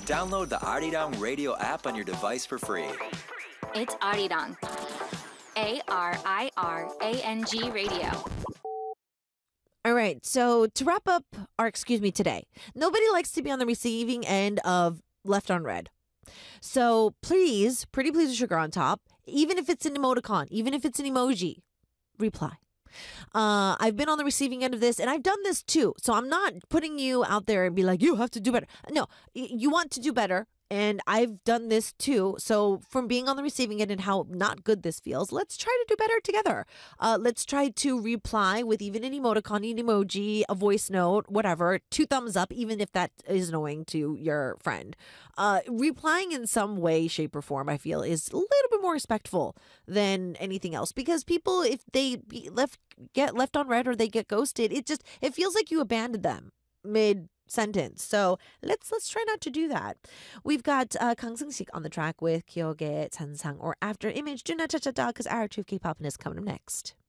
Download the Arirang radio app on your device for free. It's Arirang. ARIRANG Radio. All right, so to wrap up today, nobody likes to be on the receiving end of left on red. So please, pretty please with sugar on top, even if it's an emoticon, even if it's an emoji, reply. I've been on the receiving end of this, and I've done this too. So I'm not putting you out there and be like, you have to do better. No, you want to do better. And I've done this too. So from being on the receiving end and how not good this feels, let's try to do better together. Let's try to reply with even an emoticon, an emoji, a voice note, whatever, 2 thumbs up, even if that is annoying to your friend. Replying in some way, shape, or form, I feel, is a little bit more respectful than anything else. Because people, if they get left on red or they get ghosted, it feels like you abandoned them mid-sentence. So let's try not to do that. We've got Kang Seung-sik on the track with 기억의 잔상, or After Image. Do not touch that dial because our 2 K-pop is coming up next.